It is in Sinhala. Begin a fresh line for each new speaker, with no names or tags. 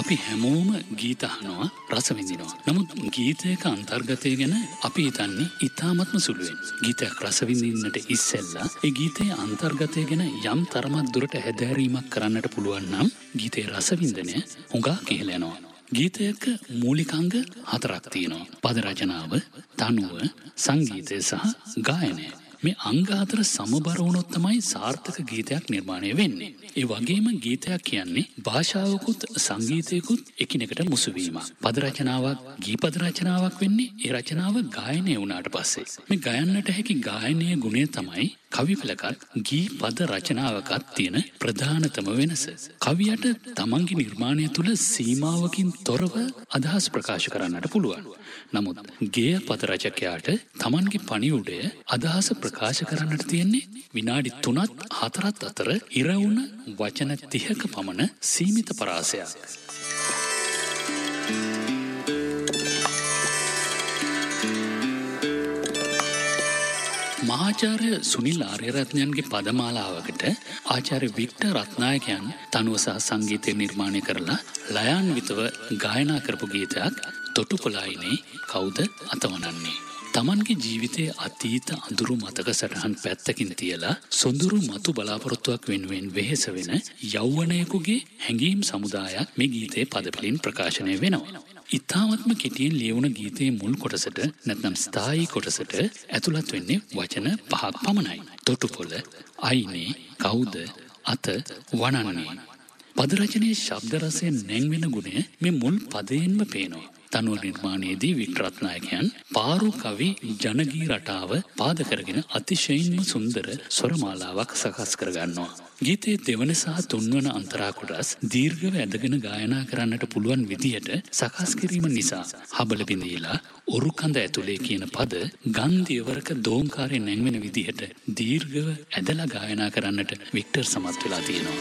අපි හැමෝම ගීත අහනවා රස විඳිනවා. නමුත් ගීතයක අන්තර්ගතය ගැන අපි හිතන්නේ ඉතාමත්ම සුළුවෙන්. ගීතයක් රස විඳින්නට ඉස්සෙල්ලා ඒ ගීතයේ අන්තර්ගතය ගැන යම් තරමක් දුරට හැදෑරීමක් කරන්නට පුළුවන් නම් ගීතයේ රස වින්දනය හුඟා කියලා යනවා. ගීතයක මූලිකාංග 4ක් තියෙනවා. පද රචනාව, තනුව, සංගීතය සහ ගායනය. මේ අංග 4 සමබර වුණොත් තමයි සාර්ථක ගීතයක් නිර්මාණය වෙන්නේ. ඒ වගේම ගීතයක් කියන්නේ භාෂාවකුත් සංගීතයකුත් එකිනෙකට මුසු වීමක්. පද රචනාවක් ගීපද රචනාවක් වෙන්නේ ඒ රචනාව ගායනය වුණාට පස්සේ. මේ ගයන්නට හැකි ගායනයේ ගුණය තමයි කවිපලකත් ගීපද රචනාවකත් තියෙන ප්‍රධානතම වෙනස. කවියට තමන්ගේ නිර්මාණය තුළ සීමාවකින් තොරව අදහස් ප්‍රකාශ කරන්නට පුළුවන්. නමුත් ගේය පද රචකයාට තමන්ගේ පණිවුඩය අදහස ප්‍රකාශ කරන්නට තියෙන්නේ විනාඩි 3ත් 4ත් අතර ඉරවුන වචන 30ක පමණ සීමිත පරාසයක්. මහාචාර්ය සුනිල් ආර්යරත්නයන්ගේ පදමාලාවකට ආචාර්ය වික්ටර් රත්නායකයන් තනුව සහ සංගීතය නිර්මාණය කරලා ලයාන්විතව ගායනා කරපු ගීතයක් තොටුපොළායිනේ කවුද අතවනන්නේ. තමන්ගේ ජීවිතයේ අතීත අඳුරු මතක සටහන් පැත්තකින් තියලා සොඳුරු මතු බලාපොරොත්තුවක් වෙනුවෙන් වෙහෙස වෙන යෞවනයෙකුගේ හැඟීම් සමුදායක් මේ ගීතයේ පදපලින් ප්‍රකාශනය වෙනවා. ඉතාමත්ම කෙටියෙන් ලියවුණ ගීතයේ මුල් කොටසට නැත්නම් ස්ථායී කොටසට ඇතුළත් වෙන්නේ වචන 5ක් පමණයි. තොටුපොළ, අයිනේ, කවුද, අත, වනන්නේ. පද රචනයේ ශබ්ද රසයෙන් නැංවෙන ගුණය මේ මුල් පදයෙන්ම පේනවා. තනුව නිර්මාණයේදී වික්ටර් රත්නායකයන් පාරු කවි ජනගී රටාව පාද කරගෙන අතිශයින්ම සුන්දර ස්වරමාලාවක් සකස් කරගන්නවා. ගීතයේ දෙවන සහ තුන්වන අන්තරා කොටස් දීර්ඝව ඇදගෙන ගායනා කරන්නට පුළුවන් විදියට සකස් කිරීම නිසා හබල බිඳීලා ඔරුකඳ ඇතුලේ කියන පද ගන්ධියවරක දෝංකාරයෙන් නැංවෙන විදිහට දීර්ඝව ඇදලා ගායනා කරන්නට වික්ටර් සමත් වෙලා තියෙනවා.